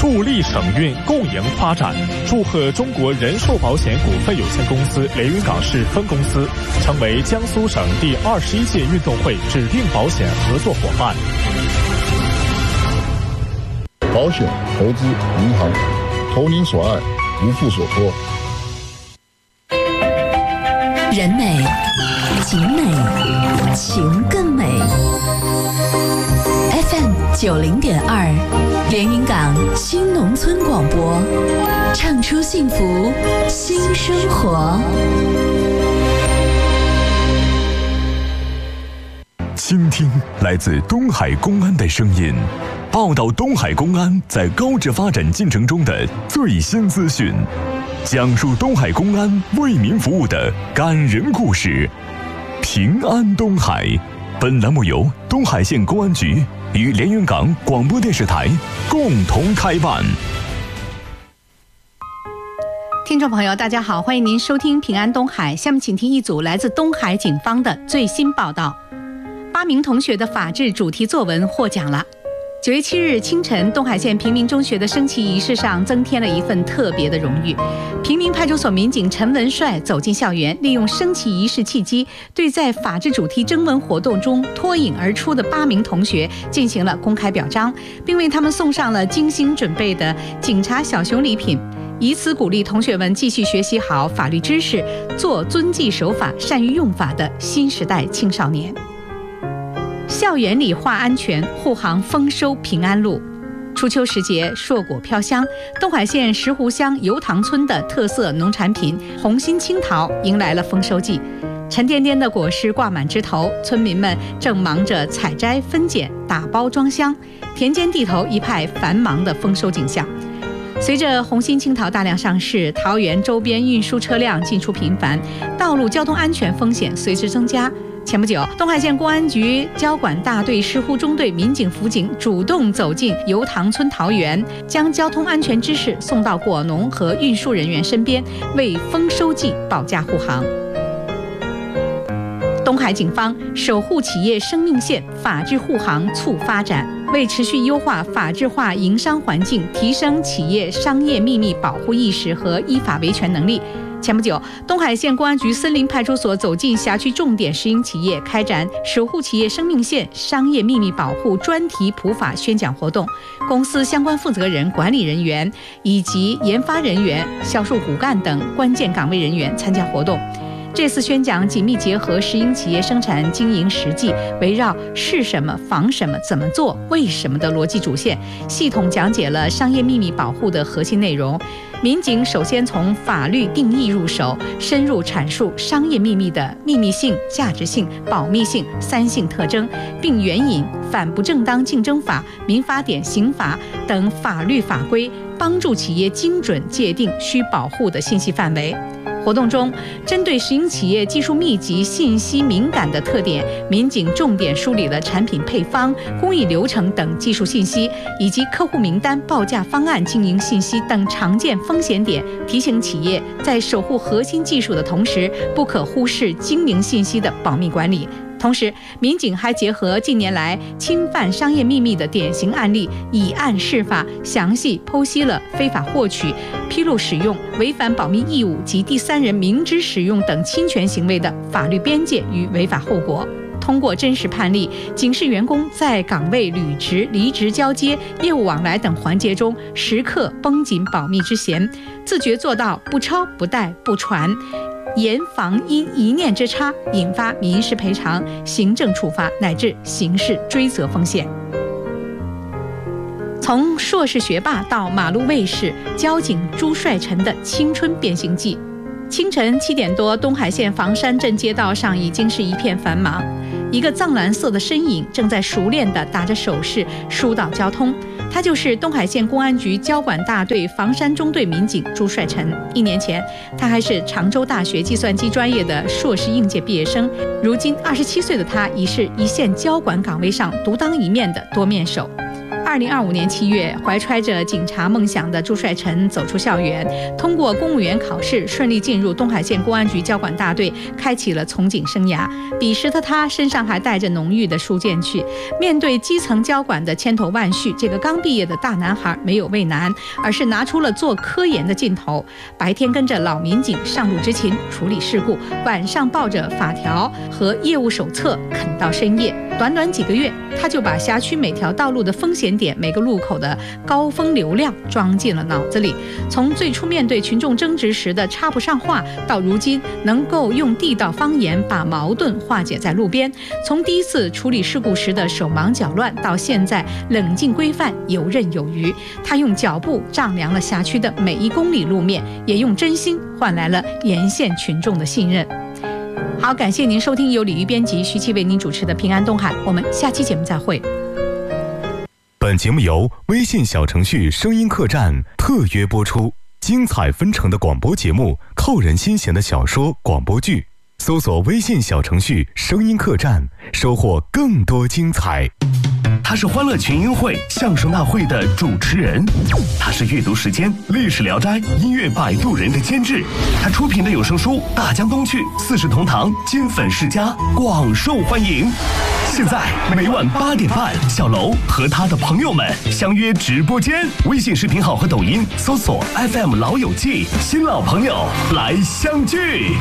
助力省运共赢发展，祝贺中国人寿保险股份有限公司连云港市分公司成为江苏省第21届运动会指定保险合作伙伴。 保险、投资、银行，投您所爱，无负所托。 人美景美，情更美。FM90.2，连云港新农村广播，唱出幸福新生活。 倾听来自东海公安的声音，报道东海公安在高质发展进程中的最新资讯，讲述东海公安为民服务的感人故事。平安东海，本栏目由东海县公安局与连云港广播电视台共同开办。 听众朋友大家好，欢迎您收听平安东海，下面请听一组来自东海警方的最新报道。8名同学的法治主题作文获奖了。9月7日清晨，东海县平民中学的升旗仪式上增添了一份特别的荣誉。平民派出所民警陈文帅走进校园，利用升旗仪式契机，对在法治主题征文活动中脱颖而出的8名同学进行了公开表彰，并为他们送上了精心准备的警察小熊礼品，以此鼓励同学们继续学习好法律知识，做遵纪守法、善于用法的新时代青少年。校园里话安全，护航丰收平安路。初秋时节，硕果飘香，东海县石湖乡油塘村的特色农产品红心青桃迎来了丰收季，沉甸甸的果实挂满枝头，村民们正忙着采摘、分拣、打包装箱，田间地头一派繁忙的丰收景象。随着红心青桃大量上市，桃园周边运输车辆进出频繁，道路交通安全风险随之增加。前不久，东海县公安局交管大队石湖中队民警辅警主动走进油塘村桃园，将交通安全知识送到果农和运输人员身边，为丰收季保驾护航。东海警方守护企业生命线，法治护航促发展，为持续优化法治化营商环境，提升企业商业秘密保护意识和依法维权能力。前不久，东海县公安局森林派出所走进辖区重点实营企业，开展守护企业生命线商业秘密保护专题普法宣讲活动，公司相关负责人、管理人员以及研发人员、销售骨干等关键岗位人员参加活动。这次宣讲紧密结合实营企业生产经营实际，围绕是什么、防什么、怎么做、为什么的逻辑主线，系统讲解了商业秘密保护的核心内容。民警首先从法律定义入手，深入阐述商业秘密的秘密性、价值性、保密性3性特征，并援引《反不正当竞争法》、民法典、刑法等法律法规，帮助企业精准界定需保护的信息范围。活动中，针对实营企业技术密集、信息敏感的特点，民警重点梳理了产品配方、工艺流程等技术信息，以及客户名单、报价方案、经营信息等常见风险点，提醒企业在守护核心技术的同时，不可忽视经营信息的保密管理。同时，民警还结合近年来侵犯商业秘密的典型案例，以案释法，详细剖析了非法获取、披露使用、违反保密义务及第三人明知使用等侵权行为的法律边界与违法后果。通过真实判例，警示员工在岗位履职、离职交接、业务往来等环节中，时刻绷紧保密之弦，自觉做到不抄、不带、不传，严防因一念之差引发民事赔偿、行政处罚乃至刑事追责风险。从硕士学霸到马路卫士，交警朱帅晨的青春变形记。清晨7点多，东海县房山镇街道上已经是一片繁忙，一个藏蓝色的身影正在熟练地打着手势疏导交通。他就是东海县公安局交管大队房山中队民警朱帅晨。1年前，他还是常州大学计算机专业的硕士应届毕业生。如今27岁的他，已是一线交管岗位上独当一面的多面手。 2025年7月，怀揣着警察梦想的朱帅臣走出校园，通过公务员考试，顺利进入东海县公安局交管大队，开启了从警生涯。彼时的他身上还带着浓郁的书剑气，面对基层交管的千头万绪，这个刚毕业的大男孩没有畏难，而是拿出了做科研的劲头。白天跟着老民警上路执勤处理事故，晚上抱着法条和业务手册啃到深夜。短短几个月，他就把辖区每条道路的风险点、每个路口的高峰流量装进了脑子里。从最初面对群众争执时的插不上话，到如今能够用地道方言把矛盾化解在路边；从第一次处理事故时的手忙脚乱，到现在冷静规范、游刃有余。他用脚步丈量了辖区的每1公里路面，也用真心换来了沿线群众的信任。好，感谢您收听由李玉编辑、徐琪为您主持的《平安东海》，我们下期节目再会。 本节目由微信小程序声音客栈特约播出，精彩纷呈的广播节目，扣人心弦的小说、广播剧，搜索微信小程序声音客栈，收获更多精彩。他是欢乐群英会相声大会的主持人，他是阅读时间、历史聊斋、音乐摆渡人的监制，他出品的有声书《大江东去》、四世同堂、金粉世家广受欢迎。现在每晚8点半，小楼和他的朋友们相约直播间，微信视频号和抖音搜索 FM 老友记，新老朋友来相聚。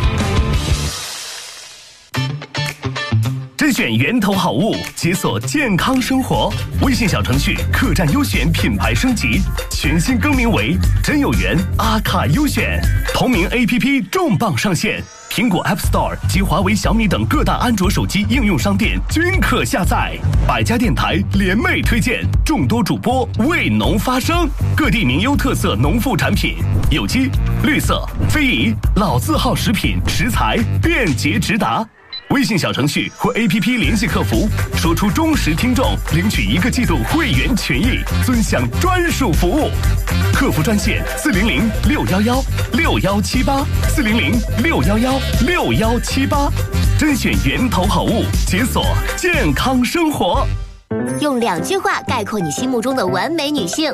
甄选源头好物，解锁健康生活。微信小程序客栈优选品牌升级，全新更名为真有缘阿卡优选。同名 APP 重磅上线，苹果 App Store 及华为、小米等各大安卓手机应用商店均可下载。百家电台联袂推荐，众多主播为农发声，各地名优特色农副产品，有机、绿色、非遗、老字号食品食材便捷直达。微信小程序或 APP 联系客服，说出忠实听众，领取1个季度会员权益，尊享专属服务。客服专线400-611-6178，400-611-6178，甄选源头好物，解锁健康生活。 用2句话概括你心目中的完美女性：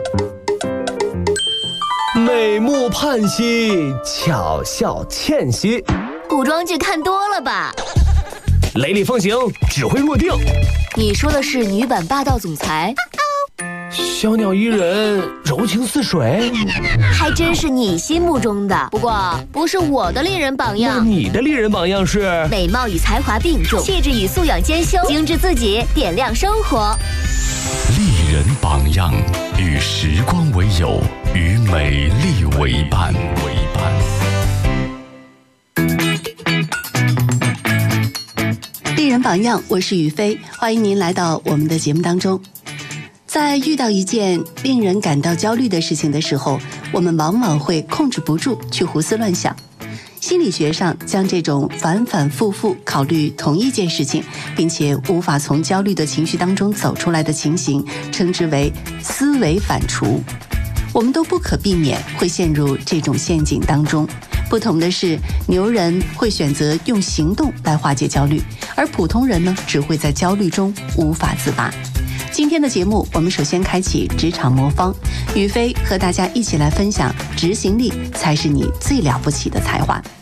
美目盼兮，巧笑倩兮。 古装剧看多了吧？ 雷厉风行，指挥若定。 你说的是女版霸道总裁？ 小鸟依人，柔情似水。 还真是你心目中的，不过不是我的丽人榜样。 那你的丽人榜样是？ 美貌与才华并重，气质与素养兼修，精致自己，点亮生活。 丽人榜样，与时光为友，与美丽为伴。 丽人榜样，我是雨飞，欢迎您来到我们的节目当中。在遇到一件令人感到焦虑的事情的时候，我们往往会控制不住去胡思乱想。心理学上将这种反反复复考虑同一件事情，并且无法从焦虑的情绪当中走出来的情形，称之为思维反刍。我们都不可避免会陷入这种陷阱当中。不同的是，牛人会选择用行动来化解焦虑，而普通人呢，只会在焦虑中无法自拔。今天的节目，我们首先开启职场魔方，雨飞和大家一起来分享：执行力才是你最了不起的才华。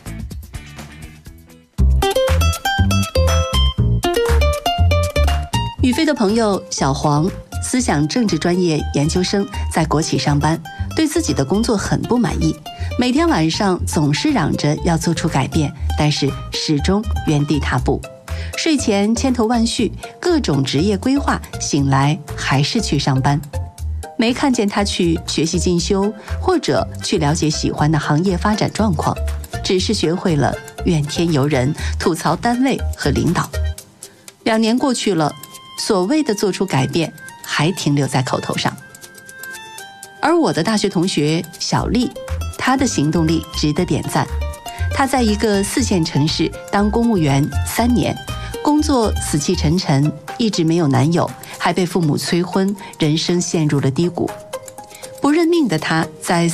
雨飞的朋友小黄，思想政治专业研究生，在国企上班，对自己的工作很不满意，每天晚上总是嚷着要做出改变，但是始终原地踏步。睡前千头万绪，各种职业规划，醒来还是去上班。没看见他去学习进修，或者去了解喜欢的行业发展状况，只是学会了怨天尤人，吐槽单位和领导。2年过去了，所谓的做出改变还停留在口头上。而我的大学同学小丽，她的行动力值得点赞。她在一个4线城市当公务员3年，工作死气沉沉，一直没有男友，还被父母催婚，人生陷入了低谷。不认命的她在